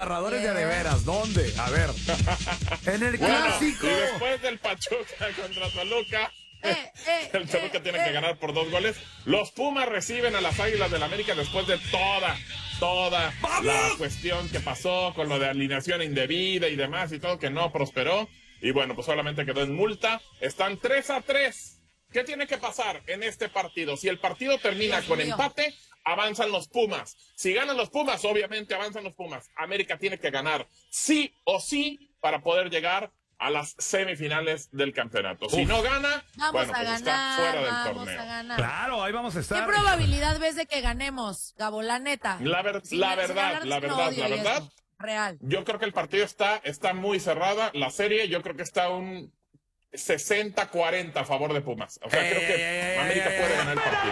narradores de veras. ¿Dónde? A ver. En el clásico. Y después del Pachuca contra Toluca, el Toluca tiene que ganar por 2 goles. Los Pumas reciben a las Águilas del América después de toda la cuestión que pasó con lo de alineación indebida y demás y todo, que no prosperó. Y bueno, pues solamente quedó en multa. Están 3-3. ¿Qué tiene que pasar en este partido? Si el partido termina con empate, avanzan los Pumas. Si ganan los Pumas, obviamente avanzan los Pumas. América tiene que ganar sí o sí para poder llegar a las semifinales del campeonato. Si no gana, bueno, pues está fuera del torneo. Claro, ahí vamos a estar. ¿Qué probabilidad ves de que ganemos, Gabo? La neta. La verdad. Real. Yo creo que el partido está muy cerrada. La serie, yo creo que está un 60-40 a favor de Pumas. O sea, creo que América puede ganar el partido.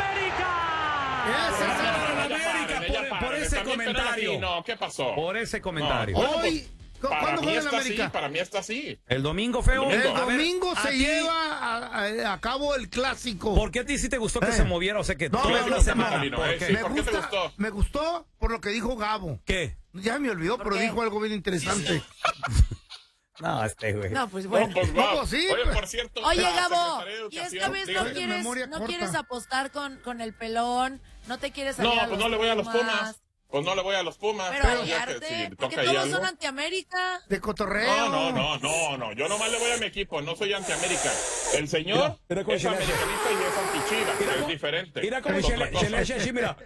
Por ese comentario. No, ¿qué pasó? Por ese comentario. Hoy, Para ¿cuándo mí juega el está América? así, para mí está así. El domingo, feo. El A ver, domingo a se ti, lleva a cabo el clásico. ¿Por qué a ti sí te gustó que se moviera? O sea, que No, toda no, la no, semana. Gabino, ¿Por sí, qué? ¿por qué te gustó? Me gustó por lo que dijo Gabo. ¿Qué? Ya me olvidó, pero qué? dijo algo bien interesante. No, güey. No, pues bueno. No, pues, No, va. pues sí, Oye, pues. por cierto. Oye, la Gabo, Secretaría de ¿y esta Educación, vez dígame. no quieres apostar con el pelón? ¿No te quieres salir No, a pues los no le voy a los Pumas. Pues no le voy a los Pumas. Pero ya que aliarte, si porque toca ahí todos algo. son anti-América. De cotorreo. No. Yo nomás le voy a mi equipo, no soy anti-América. El señor Mira cómo es se le hace. americanista y es anti-Chivas, Mira es cómo- diferente. Mira cómo Es se otra le cosa. echa así, mira.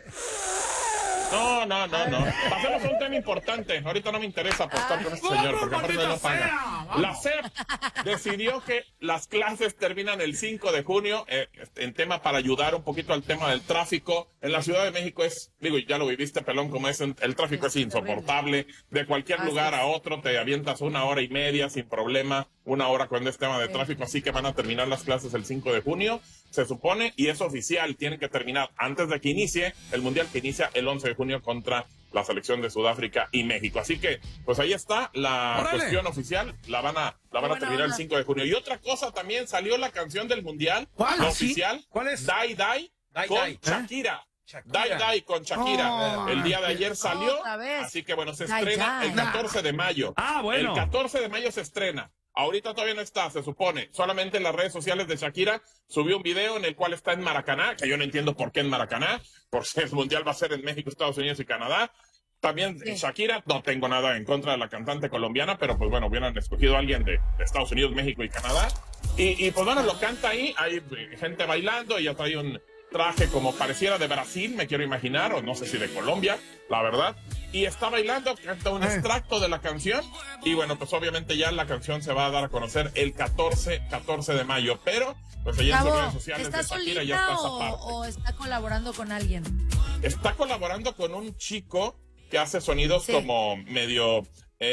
No. Pasemos a un tema importante. Ahorita no me interesa apostar con este señor, porque aparte no paga. La SEP decidió que las clases terminan el 5 de junio, en tema para ayudar un poquito al tema del tráfico. En la Ciudad de México ya lo viviste, pelón, como es, el tráfico es insoportable. De cualquier lugar a otro te avientas 1 hora y media sin problema, 1 hora cuando es tema de tráfico, así que van a terminar las clases el 5 de junio, se supone, y es oficial, tienen que terminar antes de que inicie el Mundial, que inicia el 11 de junio contra la selección de Sudáfrica y México. Así que, pues ahí está la ¡Órale! cuestión oficial, la van a terminar el 5 de junio. Y otra cosa, también salió la canción del Mundial, ¿Cuál? la ¿Ah, sí? oficial, ¿Cuál es? Die con Die. Shakira. Shakira. Die con Shakira. Oh, el día de ayer salió, otra vez. así que bueno, se Die, estrena die. el 14 de mayo. Ah, bueno. El 14 de mayo se estrena. Ahorita todavía no está, se supone. Solamente en las redes sociales de Shakira subió un video en el cual está en Maracaná, que yo no entiendo por qué en Maracaná, porque el Mundial va a ser en México, Estados Unidos y Canadá. También Shakira, no tengo nada en contra de la cantante colombiana, pero pues bueno, hubieran escogido a alguien de Estados Unidos, México y Canadá. Y pues bueno, lo canta ahí, hay gente bailando, ella trae un traje como pareciera de Brasil, me quiero imaginar, o no sé si de Colombia, la verdad. Y está bailando, canta un extracto de la canción. Y bueno, pues obviamente ya la canción se va a dar a conocer el 14 de mayo. Pero, pues allá en sus redes Gabo, sociales ¿está de Shakira ya solita está esa parte. o está colaborando con alguien? Está colaborando con un chico que hace sonidos como medio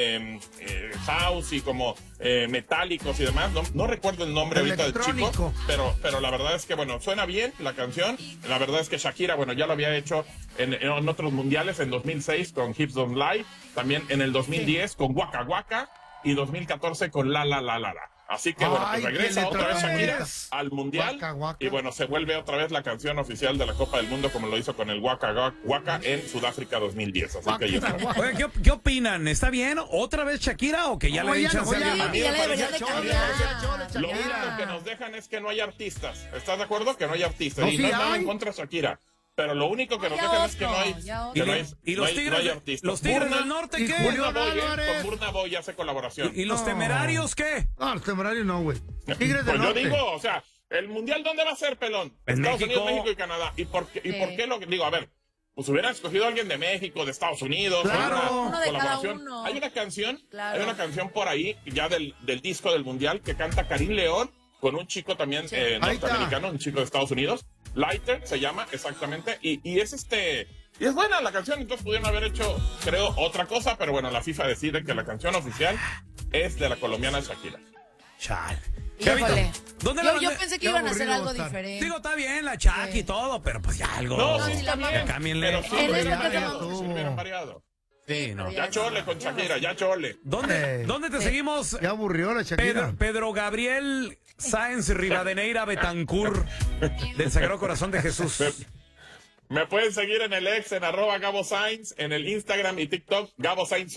house y como metálicos y demás. No recuerdo el nombre ahorita del chico, Electrónico. pero la verdad es que, bueno, suena bien la canción. La verdad es que Shakira, bueno, ya lo había hecho en otros mundiales, en 2006 con Hips Don't Lie, también en el 2010 con Waka Waka y 2014 con La La La La La. Así que bueno, pues Ay, regresa qué otra vez Shakira letras. al Mundial. Waka Waka. Y bueno, se vuelve otra vez la canción oficial de la Copa del Mundo, como lo hizo con el Waka Waka en Sudáfrica 2010. Así que ya está. Oye, ¿qué opinan? ¿Está bien otra vez Shakira o que ya le Oye, den chance a oye, alguien a más? mí ya me le deberían parece de chole, cambiar. Lo único que nos dejan es que no hay artistas. ¿Estás de acuerdo? Que no hay artistas. No, Y sí no es nada hay. en contra de Shakira. Pero lo único que nos Ya dejan es que no hay, otro, ya que otro. no hay, ¿Y no los hay- Tigres, no hay artistas. los Tigres Burna- del Norte y qué? Julio Burna Boy, Álvarez. con Burna Boy hace colaboración. ¿Y los Temerarios qué? No, los temerarios no, güey. Tigres Pues del yo Norte. digo, o sea, ¿el Mundial dónde va a ser, pelón? En Estados México. Unidos, México y Canadá. ¿Y por qué lo digo? A ver, pues hubieran escogido a alguien de México, de Estados Unidos. Claro. hay una Uno de cada colaboración. uno. Hay una canción, Claro. hay una canción por ahí, ya del disco del Mundial, que canta Karim León con un chico también norteamericano, un chico de Estados Unidos. Lighter se llama, exactamente. Y es y es buena la canción, entonces pudieron haber hecho, creo, otra cosa, pero bueno, la FIFA decide que la canción oficial es de la colombiana Shakira. Chal. Híjole. ¿Dónde Yo la pensé que qué iban a hacer aburrido algo va a estar. diferente. Digo, está bien la Chucky y todo, pero pues ya algo. No, sí sí, está la bien. mamá. Cámbienle. Pero sí, En hubieran esta variado, casa- sí hubieran variado. Sí, no. Ya chole con Shakira, ya chole. ¿Dónde te seguimos? Ya aburrió la Shakira. Pedro Gabriel Sáenz Rivadeneira Betancur del Sagrado Corazón de Jesús. Me pueden seguir en el ex, en @Gabo Sainz, en el Instagram y TikTok, Gabo Sainz